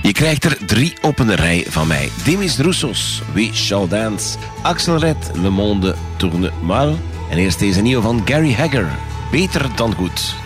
Je krijgt er 3 op een rij van mij. Demis Roussos, We Shall Dance. Axel Red, Le Monde Tourne Mal. En eerst deze nieuwe van Gary Hagger, Beter dan Goed.